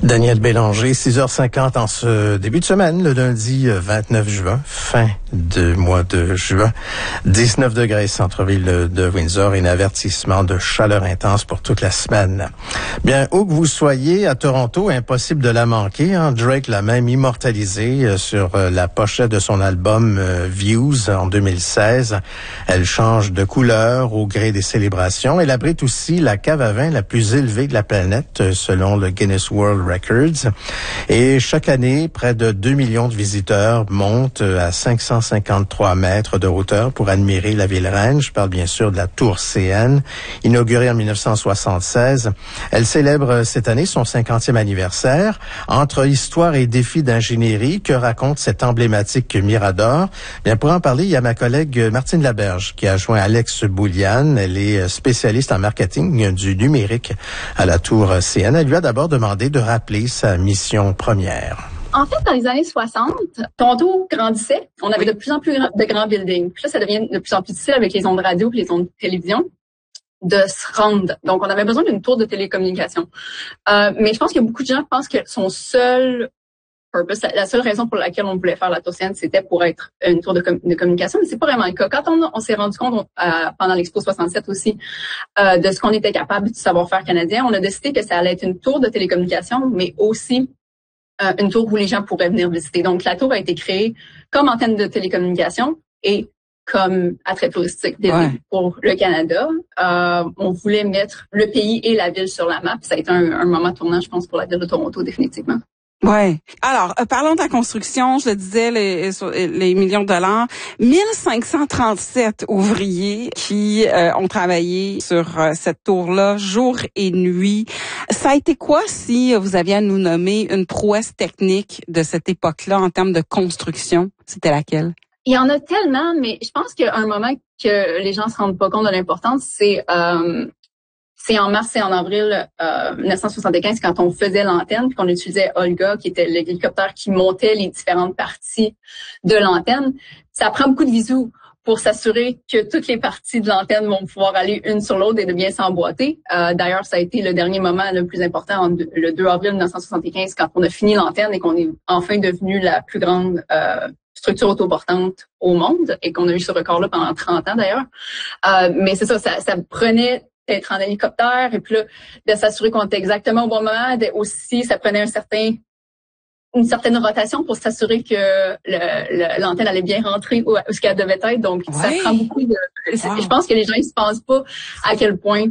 Daniel Bélanger, 6h50 en ce début de semaine, le lundi 29 juin, fin du mois de juin. 19 degrés centre-ville de Windsor et un avertissement de chaleur intense pour toute la semaine. Bien, où que vous soyez, à Toronto, impossible de la manquer. Hein? Drake l'a même immortalisée sur la pochette de son album Views en 2016. Elle change de couleur au gré des célébrations. Elle abrite aussi la cave à vin la plus élevée de la planète, selon le Guinness World Records. Et chaque année, près de 2 millions de visiteurs montent à 553 mètres de hauteur pour admirer la ville reine. Je parle bien sûr de la Tour CN, inaugurée en 1976. Elle célèbre cette année son 50e anniversaire. Entre histoire et défis d'ingénierie, que raconte cet emblématique mirador? Bien, pour en parler, il y a ma collègue Martine Laberge qui a joint Alex Bouliane. Elle est spécialiste en marketing du numérique à la Tour CN. Elle lui a d'abord demandé de rappeler sa mission première. En fait, dans les années 60, Toronto grandissait. On avait de plus en plus de grands buildings. Puis là, ça devient de plus en plus difficile avec les ondes radio et les ondes de télévision de se rendre. Donc, on avait besoin d'une tour de télécommunication. Mais je pense que beaucoup de gens pensent que son seul purpose, la seule raison pour laquelle on voulait faire la tour CN, c'était pour être une tour de communication. Mais c'est pas vraiment le cas. Quand on s'est rendu compte pendant l'Expo 67 aussi de ce qu'on était capable du savoir-faire canadien, on a décidé que ça allait être une tour de télécommunication, mais aussi une tour où les gens pourraient venir visiter. Donc, la tour a été créée comme antenne de télécommunication et comme attrait touristique pour le Canada. On voulait mettre le pays et la ville sur la map. Ça a été un moment tournant, je pense, pour la ville de Toronto, définitivement. Ouais. Alors, parlons de la construction. Je le disais, les millions de dollars. 1537 ouvriers qui ont travaillé sur cette tour-là jour et nuit. Ça a été quoi si vous aviez à nous nommer une prouesse technique de cette époque-là en termes de construction? C'était laquelle? Il y en a tellement, mais je pense qu'un moment que les gens se rendent pas compte de l'importance, c'est en mars et en avril 1975 quand on faisait l'antenne puis qu'on utilisait Olga, qui était l'hélicoptère qui montait les différentes parties de l'antenne. Ça prend beaucoup de visous pour s'assurer que toutes les parties de l'antenne vont pouvoir aller une sur l'autre et de bien s'emboîter. D'ailleurs, ça a été le dernier moment le plus important, le 2 avril 1975, quand on a fini l'antenne et qu'on est enfin devenu la plus grande structure autoportante au monde et qu'on a eu ce record-là pendant 30 ans d'ailleurs. Mais c'est ça prenait d'être en hélicoptère et puis là, de s'assurer qu'on était exactement au bon moment. Aussi, ça prenait une certaine rotation pour s'assurer que l'antenne allait bien rentrer où ce qu'elle devait être. Donc, ça prend beaucoup de... Je pense que les gens, ils se pensent pas à quel point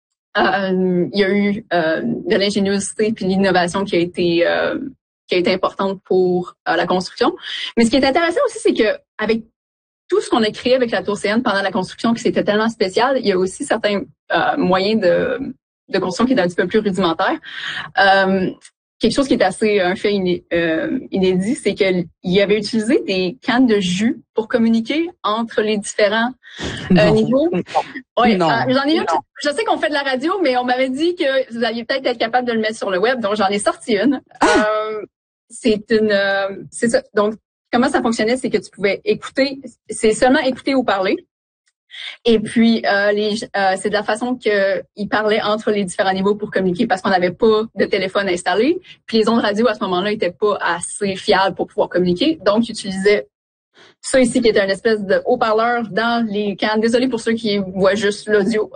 il y a eu de l'ingéniosité puis l'innovation qui a été importante pour la construction. Mais ce qui est intéressant aussi, c'est que avec tout ce qu'on a créé avec la tour CN pendant la construction, qui c'était tellement spécial, il y a aussi certains moyens de construction qui étaient un petit peu plus rudimentaires. Quelque chose qui est assez un fait inédit, c'est qu'il avait utilisé des cannes de jus pour communiquer entre les différents niveaux. Ouais, j'en ai une. Je sais qu'on fait de la radio, mais on m'avait dit que vous alliez peut-être être capable de le mettre sur le web, donc j'en ai sorti une. C'est ça. Donc, comment ça fonctionnait, c'est que tu pouvais écouter, c'est seulement écouter ou parler. Et puis, c'est de la façon qu'ils parlaient entre les différents niveaux pour communiquer parce qu'on n'avait pas de téléphone installé. Puis les ondes radio, à ce moment-là, étaient pas assez fiables pour pouvoir communiquer. Donc, ils utilisaient ça ici, qui était une espèce de haut-parleur dans les cannes. Désolée pour ceux qui voient juste l'audio.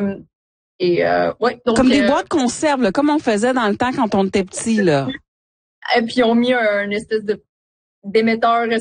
Donc, comme des boîtes conserve, là, comme on faisait dans le temps quand on était petit, là. Et puis, ils ont mis une espèce d'émetteur